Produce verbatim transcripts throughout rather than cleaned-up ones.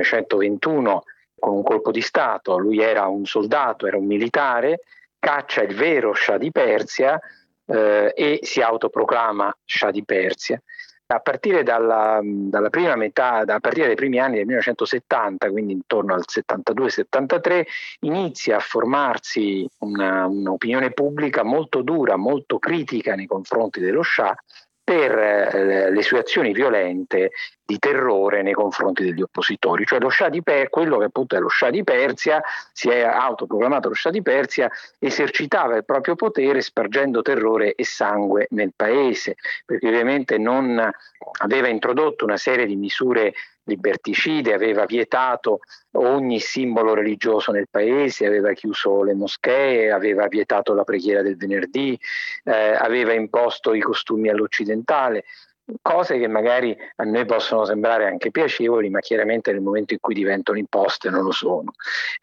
millenovecentoventuno con un colpo di Stato. Lui era un soldato, era un militare, caccia il vero Shah di Persia eh, e si autoproclama Shah di Persia. A partire dalla, dalla prima metà, a partire dai primi anni del millenovecentosettanta, quindi intorno al settantadue settantatré, inizia a formarsi una, un'opinione pubblica molto dura, molto critica nei confronti dello Shah per eh, le sue azioni violente di terrore nei confronti degli oppositori. Cioè lo Shah di Per- quello che appunto è lo Shah di Persia, si è autoproclamato lo Shah di Persia, esercitava il proprio potere spargendo terrore e sangue nel paese, perché ovviamente non aveva introdotto una serie di misure liberticide, aveva vietato ogni simbolo religioso nel paese, aveva chiuso le moschee, aveva vietato la preghiera del venerdì, eh, aveva imposto i costumi all'occidentale, cose che magari a noi possono sembrare anche piacevoli, ma chiaramente nel momento in cui diventano imposte non lo sono.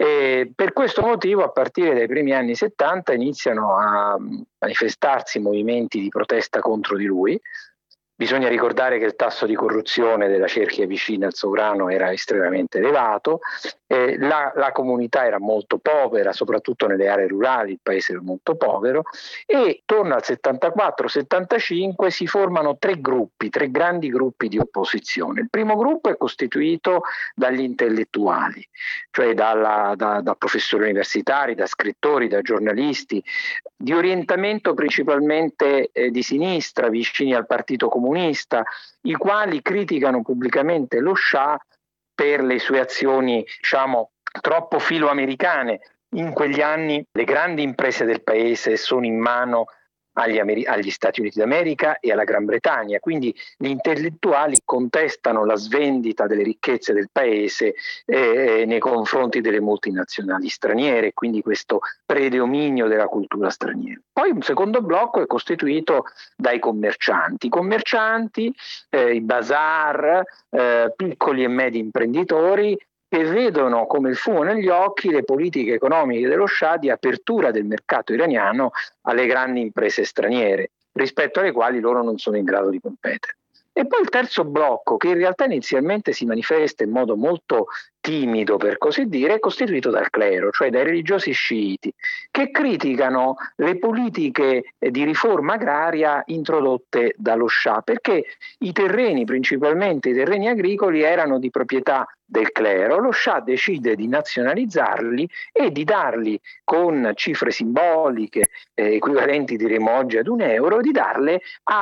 E per questo motivo, a partire dai primi anni settanta, iniziano a manifestarsi movimenti di protesta contro di lui. Bisogna ricordare che il tasso di corruzione della cerchia vicina al sovrano era estremamente elevato, eh, la, la comunità era molto povera, soprattutto nelle aree rurali, il paese era molto povero, e torno al settantaquattro settantacinque si formano tre gruppi, tre grandi gruppi di opposizione. Il primo gruppo è costituito dagli intellettuali, cioè dalla, da, da professori universitari, da scrittori, da giornalisti, di orientamento principalmente eh, di sinistra, vicini al Partito Comunista, i quali criticano pubblicamente lo Shah per le sue azioni, diciamo, troppo filoamericane. In quegli anni le grandi imprese del paese sono in mano agli, Ameri- agli Stati Uniti d'America e alla Gran Bretagna, quindi gli intellettuali contestano la svendita delle ricchezze del paese eh, nei confronti delle multinazionali straniere, quindi questo predominio della cultura straniera. Poi un secondo blocco è costituito dai commercianti, i commercianti, eh, i bazar, eh, piccoli e medi imprenditori che vedono come il fumo negli occhi le politiche economiche dello Shah di apertura del mercato iraniano alle grandi imprese straniere, rispetto alle quali loro non sono in grado di competere. E poi il terzo blocco, che in realtà inizialmente si manifesta in modo molto timido, per così dire, è costituito dal clero, cioè dai religiosi sciiti, che criticano le politiche di riforma agraria introdotte dallo Shah, perché i terreni, principalmente i terreni agricoli, erano di proprietà del clero. Lo Shah decide di nazionalizzarli e di darli con cifre simboliche eh, equivalenti diremo oggi ad un euro, di darle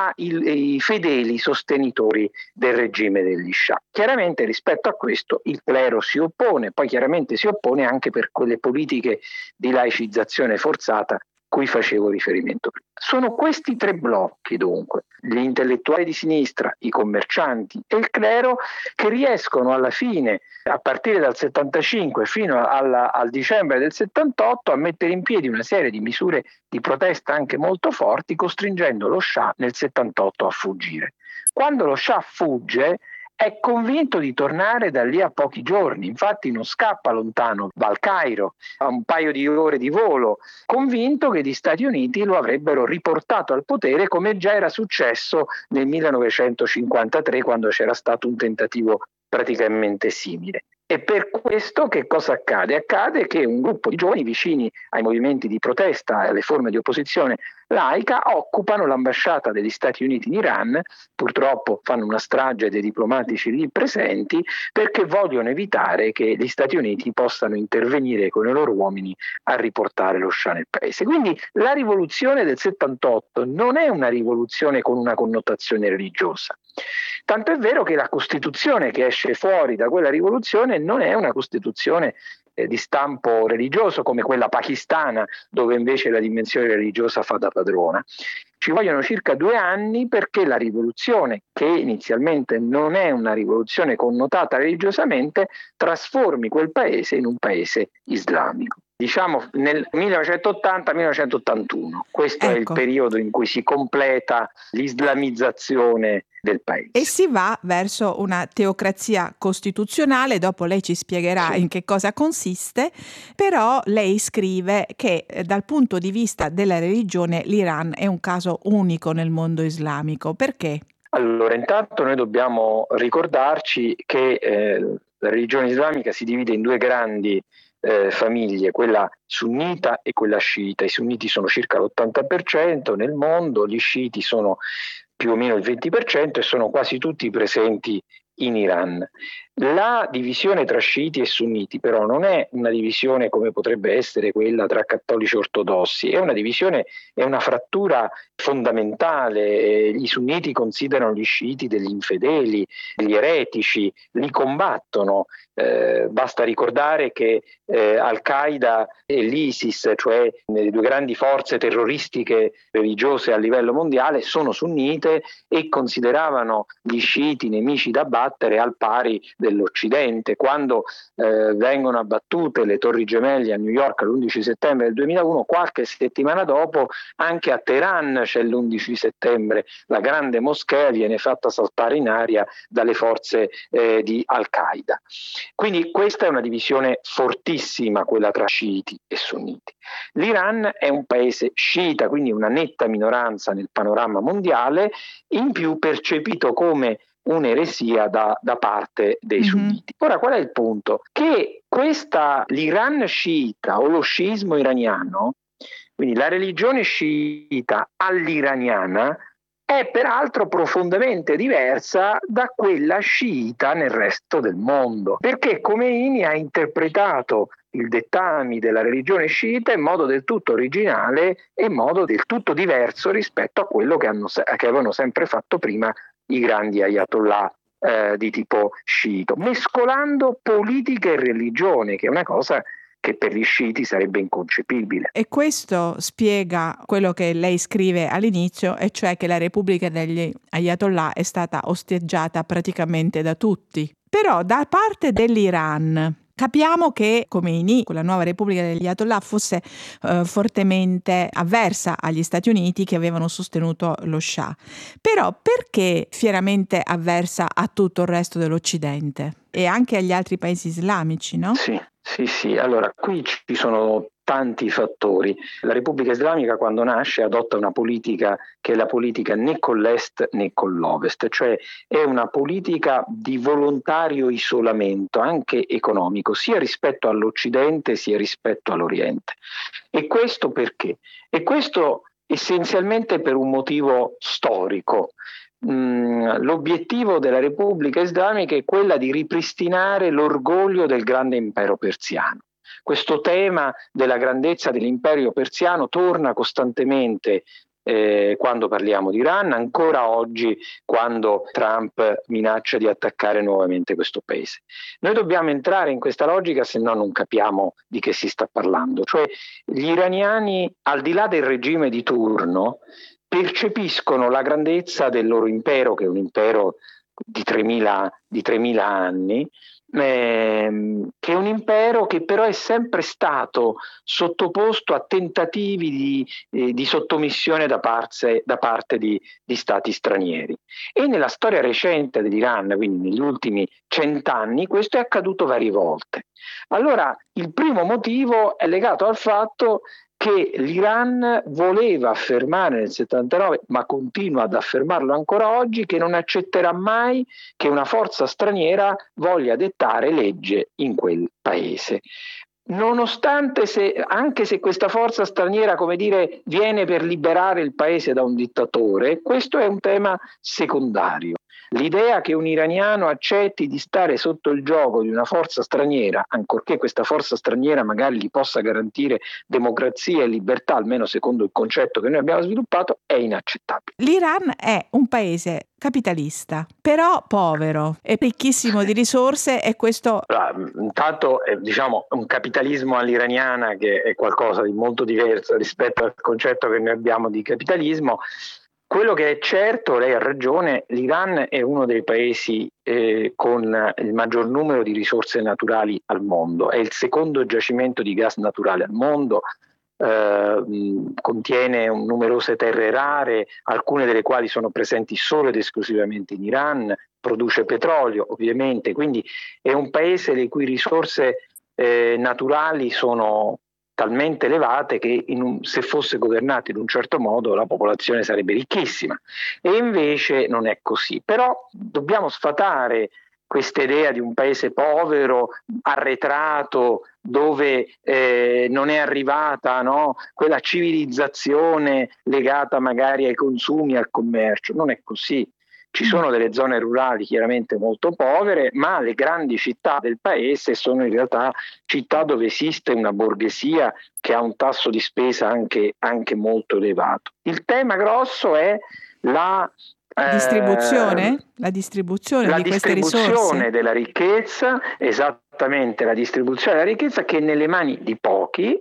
ai fedeli sostenitori del regime degli Shah. Chiaramente rispetto a questo il clero si oppone, poi chiaramente si oppone anche per quelle politiche di laicizzazione forzata cui facevo riferimento prima. Sono questi tre blocchi, dunque, gli intellettuali di sinistra, i commercianti e il clero, che riescono alla fine, a partire dal settantacinque fino alla, al dicembre del settantotto, a mettere in piedi una serie di misure di protesta anche molto forti, costringendo lo Shah nel settantotto a fuggire. Quando lo Shah fugge, è convinto di tornare da lì a pochi giorni, infatti non scappa lontano, va al Cairo, a un paio di ore di volo, convinto che gli Stati Uniti lo avrebbero riportato al potere, come già era successo nel millenovecentocinquantatré, quando c'era stato un tentativo praticamente simile. E per questo che cosa accade? Accade che un gruppo di giovani vicini ai movimenti di protesta e alle forme di opposizione laica occupano l'ambasciata degli Stati Uniti in Iran, purtroppo fanno una strage dei diplomatici lì presenti, perché vogliono evitare che gli Stati Uniti possano intervenire con i loro uomini a riportare lo Shah nel paese. Quindi la rivoluzione del settantotto non è una rivoluzione con una connotazione religiosa. Tanto è vero che la Costituzione che esce fuori da quella rivoluzione non è una Costituzione eh, di stampo religioso come quella pakistana, dove invece la dimensione religiosa fa da padrona. Ci vogliono circa due anni perché la rivoluzione, che inizialmente non è una rivoluzione connotata religiosamente, trasformi quel paese in un paese islamico. Diciamo nel millenovecentottanta millenovecentottantuno, questo ecco. è il periodo in cui si completa l'islamizzazione del paese. E si va verso una teocrazia costituzionale, dopo lei ci spiegherà Sì. in che cosa consiste, però lei scrive che eh, dal punto di vista della religione l'Iran è un caso unico nel mondo islamico. Perché? Allora, intanto noi dobbiamo ricordarci che eh, La religione islamica si divide in due grandi eh, famiglie, quella sunnita e quella sciita. I sunniti sono circa l'ottanta per cento nel mondo, gli sciiti sono più o meno il venti per cento e sono quasi tutti presenti in Iran. La divisione tra sciiti e sunniti però non è una divisione come potrebbe essere quella tra cattolici ortodossi, è una divisione, è una frattura fondamentale. I sunniti considerano gli sciiti degli infedeli, degli eretici, li combattono. Eh, basta ricordare che eh, Al-Qaeda e l'ISIS, cioè le due grandi forze terroristiche religiose a livello mondiale, sono sunnite e consideravano gli sciiti nemici da battere al pari dell'Occidente. Quando eh, vengono abbattute le Torri Gemelle a New York l'undici settembre del duemilauno, qualche settimana dopo anche a Teheran c'è l'undici settembre, la grande moschea viene fatta saltare in aria dalle forze eh, di Al-Qaeda. Quindi questa è una divisione fortissima, quella tra sciiti e sunniti. L'Iran è un paese sciita, quindi una netta minoranza nel panorama mondiale, in più percepito come un'eresia da, da parte dei mm-hmm. sunniti. Ora, qual è il punto? Che questa, l'Iran sciita o lo sciismo iraniano, quindi la religione sciita all'iraniana, è peraltro profondamente diversa da quella sciita nel resto del mondo, perché Khomeini ha interpretato il dettami della religione sciita in modo del tutto originale e in modo del tutto diverso rispetto a quello che, hanno, che avevano sempre fatto prima i grandi ayatollah eh, di tipo sciito, mescolando politica e religione, che è una cosa che per gli sciiti sarebbe inconcepibile. E questo spiega quello che lei scrive all'inizio, e cioè che la Repubblica degli Ayatollah è stata osteggiata praticamente da tutti. Però da parte dell'Iran capiamo che Khomeini, con la nuova Repubblica degli Ayatollah, fosse eh, fortemente avversa agli Stati Uniti che avevano sostenuto lo Shah. Però perché fieramente avversa a tutto il resto dell'Occidente e anche agli altri paesi islamici, no? Sì, sì, sì. Allora, qui ci sono tanti fattori. La Repubblica Islamica, quando nasce, adotta una politica che è la politica né con l'Est né con l'Ovest, cioè è una politica di volontario isolamento, anche economico, sia rispetto all'Occidente sia rispetto all'Oriente. E questo perché? E questo essenzialmente per un motivo storico. Mm, l'obiettivo della Repubblica Islamica è quella di ripristinare l'orgoglio del grande impero persiano. Questo tema della grandezza dell'impero persiano torna costantemente eh, quando parliamo di Iran, ancora oggi quando Trump minaccia di attaccare nuovamente questo paese. Noi dobbiamo entrare in questa logica, se no non capiamo di che si sta parlando. Cioè gli iraniani, al di là del regime di turno, percepiscono la grandezza del loro impero, che è un impero di tremila, di tremila anni, ehm, che è un impero che però è sempre stato sottoposto a tentativi di, eh, di sottomissione da parte, da parte di, di stati stranieri. E nella storia recente dell'Iran, quindi negli ultimi cent'anni, questo è accaduto varie volte. Allora, il primo motivo è legato al fatto che l'Iran voleva affermare nel settantanove, ma continua ad affermarlo ancora oggi, che non accetterà mai che una forza straniera voglia dettare legge in quel paese. Nonostante se, anche se questa forza straniera, come dire, viene per liberare il paese da un dittatore, questo è un tema secondario. L'idea che un iraniano accetti di stare sotto il gioco di una forza straniera, ancorché questa forza straniera magari gli possa garantire democrazia e libertà, almeno secondo il concetto che noi abbiamo sviluppato, è inaccettabile. L'Iran è un paese capitalista, però povero e ricchissimo di risorse, e questo... Allora, intanto è, diciamo, un capitalismo all'iraniana che è qualcosa di molto diverso rispetto al concetto che noi abbiamo di capitalismo. Quello che è certo, lei ha ragione, l'Iran è uno dei paesi eh, con il maggior numero di risorse naturali al mondo, è il secondo giacimento di gas naturale al mondo, eh, contiene un numerose terre rare, alcune delle quali sono presenti solo ed esclusivamente in Iran, produce petrolio ovviamente, quindi è un paese le cui risorse eh, naturali sono talmente elevate che in un, se fosse governato in un certo modo la popolazione sarebbe ricchissima, e invece non è così. Però dobbiamo sfatare questa idea di un paese povero, arretrato, dove eh, non è arrivata, no, quella civilizzazione legata magari ai consumi, al commercio. Non è così. Ci sono delle zone rurali chiaramente molto povere, ma le grandi città del paese sono in realtà città dove esiste una borghesia che ha un tasso di spesa anche, anche molto elevato. Il tema grosso è la distribuzione? Eh, la distribuzione la di queste distribuzione risorse? della ricchezza, esattamente la distribuzione della ricchezza che è nelle mani di pochi,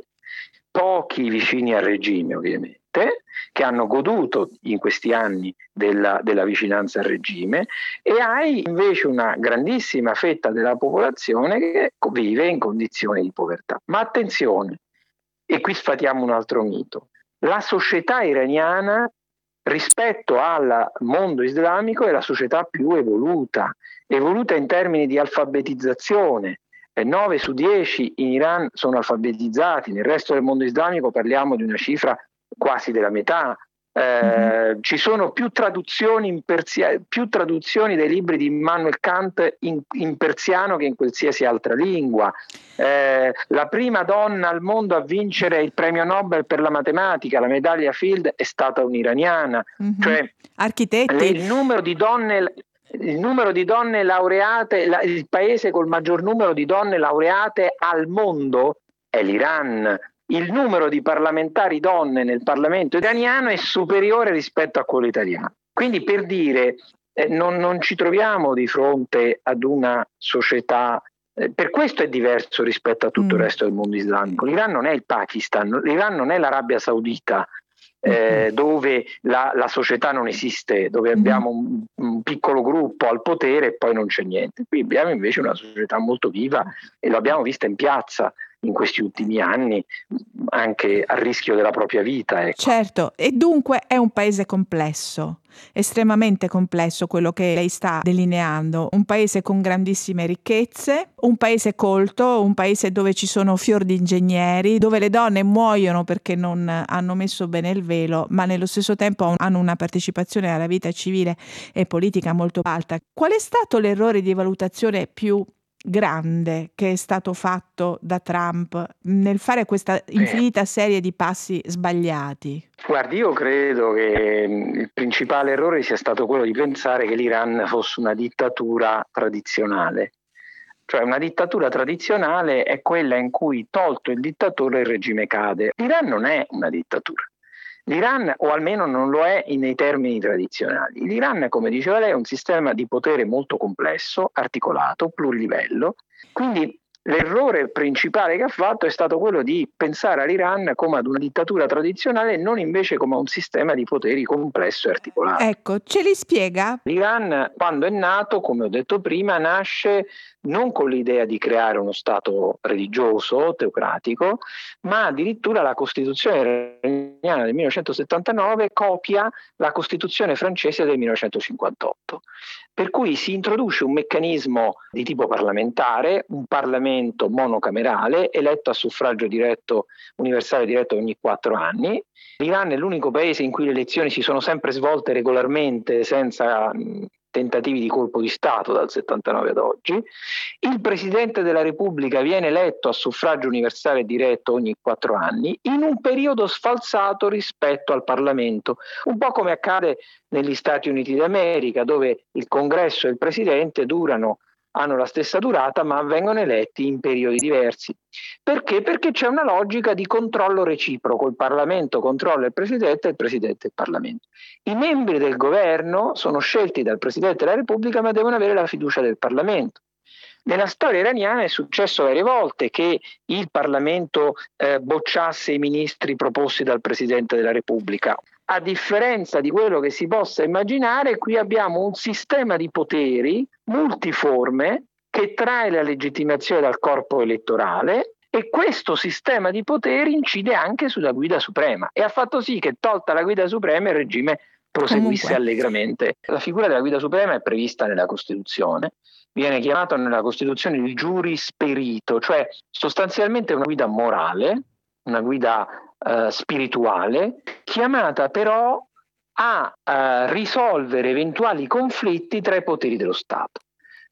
pochi vicini al regime ovviamente, che hanno goduto in questi anni della, della vicinanza al regime, e hai invece una grandissima fetta della popolazione che vive in condizioni di povertà. Ma attenzione, e qui sfatiamo un altro mito, la società iraniana rispetto al mondo islamico è la società più evoluta, evoluta in termini di alfabetizzazione. nove su dieci in Iran sono alfabetizzati, nel resto del mondo islamico parliamo di una cifra quasi della metà. Eh, mm-hmm. Ci sono più traduzioni, in persia- più traduzioni dei libri di Immanuel Kant in, in persiano che in qualsiasi altra lingua. Eh, la prima donna al mondo a vincere il premio Nobel per la matematica, la medaglia Field, è stata un'iraniana. Mm-hmm. Cioè, architetti. Il numero di donne, il numero di donne laureate, la, il paese col maggior numero di donne laureate al mondo è l'Iran. Il numero di parlamentari donne nel Parlamento iraniano è superiore rispetto a quello italiano. Quindi, per dire, eh, non, non ci troviamo di fronte ad una società, eh, per questo è diverso rispetto a tutto mm. il resto del mondo islamico. L'Iran non è il Pakistan, l'Iran non è l'Arabia Saudita, Eh, dove la, la società non esiste, dove abbiamo un, un piccolo gruppo al potere e poi non c'è niente. Qui abbiamo invece una società molto viva e lo abbiamo vista in piazza in questi ultimi anni, anche a rischio della propria vita. Ecco. Certo, e dunque è un paese complesso, estremamente complesso quello che lei sta delineando, un paese con grandissime ricchezze, un paese colto, un paese dove ci sono fior di ingegneri, dove le donne muoiono perché non hanno messo bene il velo, ma nello stesso tempo hanno una partecipazione alla vita civile e politica molto alta. Qual è stato l'errore di valutazione più grande che è stato fatto da Trump nel fare questa infinita serie di passi sbagliati? Guardi, io credo che il principale errore sia stato quello di pensare che l'Iran fosse una dittatura tradizionale. Cioè, una dittatura tradizionale è quella in cui, tolto il dittatore, il regime cade. L'Iran non è una dittatura. L'Iran, o almeno non lo è nei termini tradizionali. L'Iran, come diceva lei, è un sistema di potere molto complesso, articolato, plurilivello. Quindi l'errore principale che ha fatto è stato quello di pensare all'Iran come ad una dittatura tradizionale e non invece come a un sistema di poteri complesso e articolato. Ecco, ce li spiega? L'Iran, quando è nato, come ho detto prima, nasce non con l'idea di creare uno stato religioso, teocratico, ma addirittura la Costituzione iraniana del millenovecentosettantanove copia la Costituzione francese del millenovecentocinquantotto. Per cui si introduce un meccanismo di tipo parlamentare, un Parlamento monocamerale, eletto a suffragio diretto, universale diretto ogni quattro anni. L'Iran è l'unico paese in cui le elezioni si sono sempre svolte regolarmente, senza mh, tentativi di colpo di Stato dal settantanove ad oggi. Il Presidente della Repubblica viene eletto a suffragio universale diretto ogni quattro anni, in un periodo sfalsato rispetto al Parlamento, un po' come accade negli Stati Uniti d'America, dove il Congresso e il Presidente durano hanno la stessa durata, ma vengono eletti in periodi diversi. Perché? Perché c'è una logica di controllo reciproco. Il Parlamento controlla il Presidente e il Presidente il Parlamento. I membri del governo sono scelti dal Presidente della Repubblica, ma devono avere la fiducia del Parlamento. Nella storia iraniana è successo varie volte che il Parlamento eh, bocciasse i ministri proposti dal Presidente della Repubblica. A differenza di quello che si possa immaginare, qui abbiamo un sistema di poteri multiforme che trae la legittimazione dal corpo elettorale, e questo sistema di poteri incide anche sulla guida suprema e ha fatto sì che, tolta la guida suprema, il regime proseguisse Comunque. allegramente. La figura della guida suprema è prevista nella Costituzione, viene chiamato nella Costituzione il juris perito, cioè sostanzialmente una guida morale, una guida eh, spirituale, chiamata però a eh, risolvere eventuali conflitti tra i poteri dello Stato.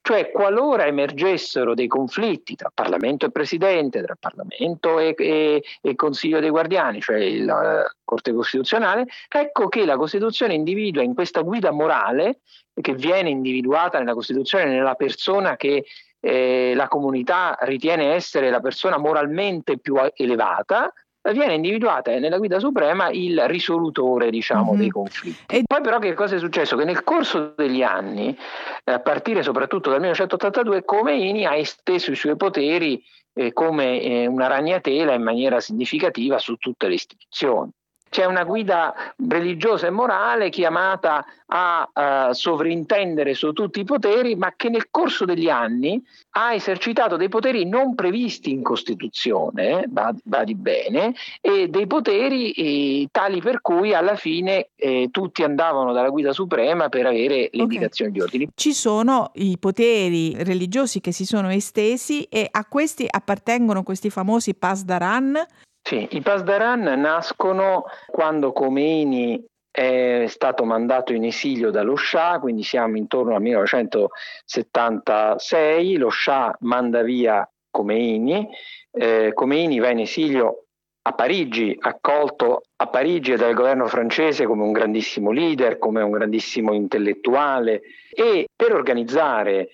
Cioè, qualora emergessero dei conflitti tra Parlamento e Presidente, tra Parlamento e, e, e Consiglio dei Guardiani, cioè la Corte Costituzionale, ecco che la Costituzione individua in questa guida morale, che viene individuata nella Costituzione nella persona che eh, la comunità ritiene essere la persona moralmente più elevata, viene individuata nella guida suprema il risolutore, diciamo, mm-hmm. dei conflitti. E poi però che cosa è successo? Che nel corso degli anni, a partire soprattutto dal millenovecentottantadue, Khomeini ha esteso i suoi poteri eh, come eh, una ragnatela in maniera significativa su tutte le istituzioni. C'è una guida religiosa e morale chiamata a uh, sovrintendere su tutti i poteri, ma che nel corso degli anni ha esercitato dei poteri non previsti in Costituzione, badi, badi bene, e dei poteri eh, tali per cui alla fine eh, tutti andavano dalla guida suprema per avere le okay. indicazioni di ordini. Ci sono i poteri religiosi che si sono estesi e a questi appartengono questi famosi Pasdaran. Sì, i Pasdaran nascono quando Khomeini è stato mandato in esilio dallo Shah, quindi siamo intorno al millenovecentosettantasei, lo Shah manda via Khomeini, eh, Khomeini va in esilio a Parigi, accolto a Parigi dal governo francese come un grandissimo leader, come un grandissimo intellettuale, e per organizzare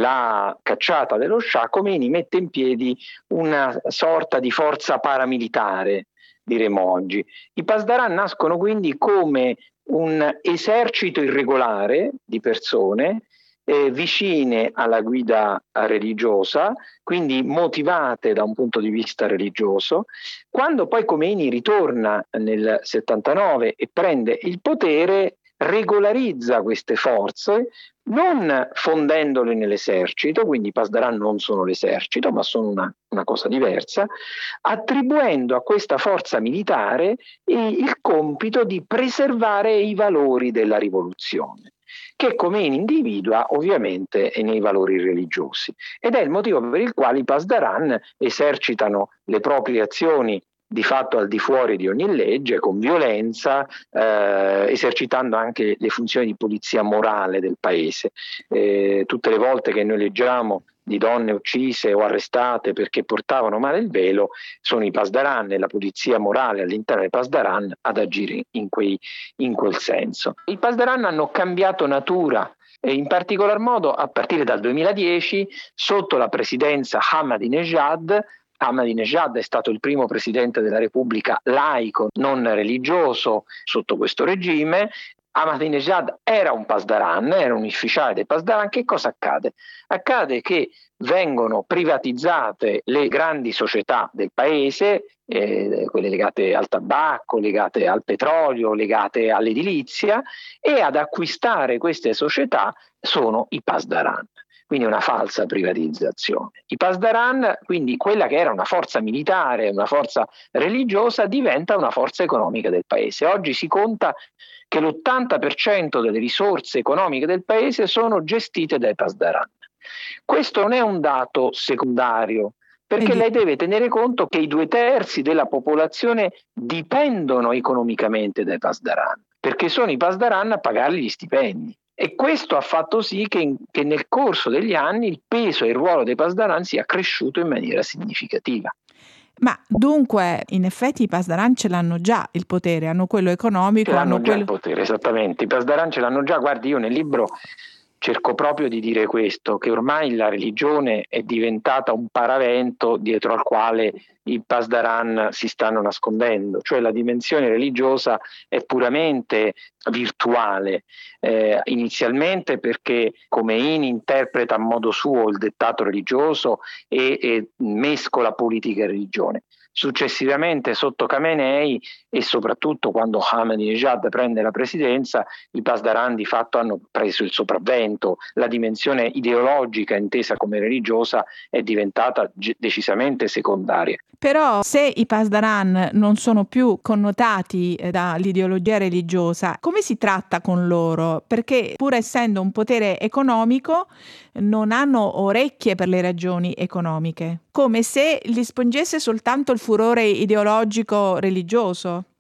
la cacciata dello Shah, Khomeini mette in piedi una sorta di forza paramilitare, diremo oggi. I Pasdaran nascono quindi come un esercito irregolare di persone eh, vicine alla guida religiosa, quindi motivate da un punto di vista religioso. Quando poi Khomeini ritorna nel settantanove e prende il potere, regolarizza queste forze non fondendole nell'esercito, quindi i Pasdaran non sono l'esercito ma sono una, una cosa diversa, attribuendo a questa forza militare il compito di preservare i valori della rivoluzione, che Khomeini individua ovviamente nei valori religiosi, ed è il motivo per il quale i Pasdaran esercitano le proprie azioni di fatto al di fuori di ogni legge, con violenza, eh, esercitando anche le funzioni di polizia morale del paese. Eh, tutte le volte che noi leggiamo di donne uccise o arrestate perché portavano male il velo, sono i Pasdaran e la polizia morale all'interno dei Pasdaran ad agire in, quei, in quel senso. I Pasdaran hanno cambiato natura, e in particolar modo a partire dal duemiladieci, sotto la presidenza Ahmadinejad. Ahmadinejad è stato il primo presidente della Repubblica laico, non religioso, sotto questo regime. Ahmadinejad era un Pasdaran, era un ufficiale dei Pasdaran. Che cosa accade? Accade che vengono privatizzate le grandi società del paese, eh, quelle legate al tabacco, legate al petrolio, legate all'edilizia, e ad acquistare queste società sono i Pasdaran. Quindi una falsa privatizzazione. I Pasdaran, quindi quella che era una forza militare, una forza religiosa, diventa una forza economica del paese. Oggi si conta che l'ottanta per cento delle risorse economiche del paese sono gestite dai Pasdaran. Questo non è un dato secondario, perché lei deve tenere conto che i due terzi della popolazione dipendono economicamente dai Pasdaran, perché sono i Pasdaran a pagargli gli stipendi. E questo ha fatto sì che, in, che nel corso degli anni il peso e il ruolo dei Pasdaran sia cresciuto in maniera significativa. Ma dunque, in effetti i Pasdaran ce l'hanno già il potere, hanno quello economico. Ce l'hanno hanno già quello... il potere, esattamente. I Pasdaran ce l'hanno già. Guardi, io nel libro cerco proprio di dire questo, che ormai la religione è diventata un paravento dietro al quale i Pasdaran si stanno nascondendo, cioè la dimensione religiosa è puramente virtuale, eh, inizialmente perché Khomeini interpreta a modo suo il dettato religioso e, e mescola politica e religione. Successivamente sotto Khamenei e soprattutto quando Ahmadinejad prende la presidenza, i Pasdaran di fatto hanno preso il sopravvento, la dimensione ideologica intesa come religiosa è diventata g- decisamente secondaria. Però se i Pasdaran non sono più connotati dall'ideologia religiosa, come si tratta con loro? Perché pur essendo un potere economico non hanno orecchie per le ragioni economiche, come se li spingesse soltanto il furore ideologico religioso.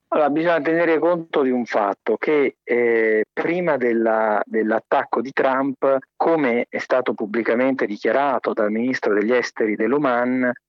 Allora, bisogna tenere conto di un fatto, che eh, prima della, dell'attacco di Trump, come è stato pubblicamente dichiarato dal ministro degli esteri dell'Oman,